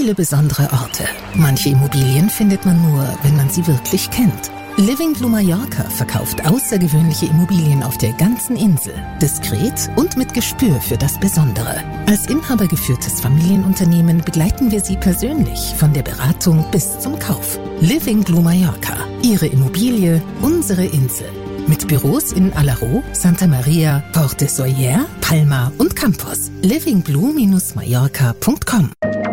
viele besondere Orte. Manche Immobilien findet man nur, wenn man sie wirklich kennt. Living Blue Mallorca verkauft außergewöhnliche Immobilien auf der ganzen Insel. Diskret und mit Gespür für das Besondere. Als inhabergeführtes Familienunternehmen begleiten wir Sie persönlich von der Beratung bis zum Kauf. Living Blue Mallorca. Ihre Immobilie, unsere Insel. Mit Büros in Alaró, Santa Maria, Porte Soyer, Palma und Campos. livingblue-mallorca.com.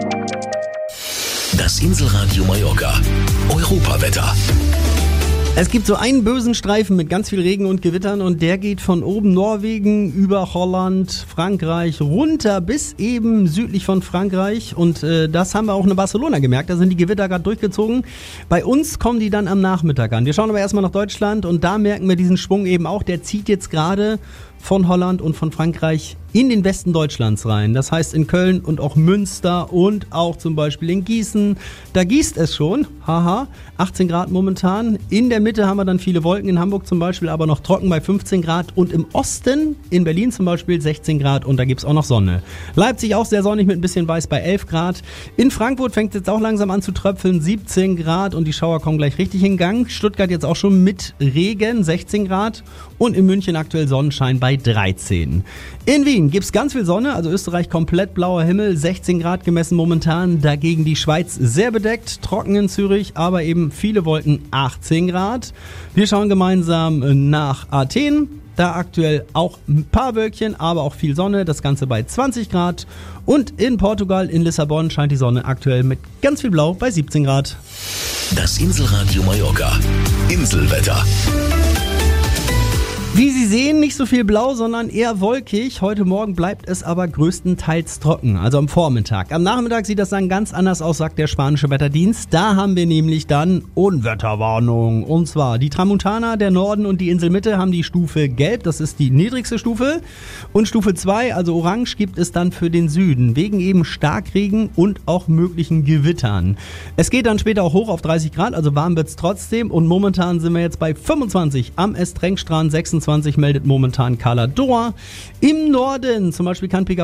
Das Inselradio Mallorca. Europawetter. Es gibt so einen bösen Streifen mit ganz viel Regen und Gewittern und der geht von oben Norwegen über Holland, Frankreich runter bis eben südlich von Frankreich und das haben wir auch in Barcelona gemerkt, da sind die Gewitter gerade durchgezogen. Bei uns kommen die dann am Nachmittag an. Wir schauen aber erstmal nach Deutschland und da merken wir diesen Schwung eben auch, der zieht jetzt gerade von Holland und von Frankreich in den Westen Deutschlands rein. Das heißt in Köln und auch Münster und auch zum Beispiel in Gießen. Da gießt es schon, 18 Grad momentan. In der Mitte haben wir dann viele Wolken, in Hamburg zum Beispiel, aber noch trocken bei 15 Grad. Und im Osten, in Berlin zum Beispiel, 16 Grad und da gibt es auch noch Sonne. Leipzig auch sehr sonnig mit ein bisschen weiß bei 11 Grad. In Frankfurt fängt es jetzt auch langsam an zu tröpfeln, 17 Grad und die Schauer kommen gleich richtig in Gang. Stuttgart jetzt auch schon mit Regen, 16 Grad und in München aktuell Sonnenschein bei 13. In Wien gibt es ganz viel Sonne, also Österreich komplett blauer Himmel, 16 Grad gemessen momentan. Dagegen die Schweiz sehr bedeckt, trocken in Zürich, aber eben viele Wolken, 18 Grad. Wir schauen gemeinsam nach Athen. Da aktuell auch ein paar Wölkchen, aber auch viel Sonne, das Ganze bei 20 Grad. Und in Portugal, in Lissabon, scheint die Sonne aktuell mit ganz viel Blau bei 17 Grad. Das Inselradio Mallorca. Inselwetter. Wie Sie sehen, nicht so viel blau, sondern eher wolkig. Heute Morgen bleibt es aber größtenteils trocken, also am Vormittag. Am Nachmittag sieht das dann ganz anders aus, sagt der spanische Wetterdienst. Da haben wir nämlich dann Unwetterwarnung. Und zwar die Tramontana, der Norden und die Inselmitte haben die Stufe Gelb, das ist die niedrigste Stufe. Und Stufe 2, also Orange, gibt es dann für den Süden, wegen eben Starkregen und auch möglichen Gewittern. Es geht dann später auch hoch auf 30 Grad, also warm wird es trotzdem. Und momentan sind wir jetzt bei 25 am Estrenkstrand, 26 meldet momentan Cala D'Or. Im Norden zum Beispiel kann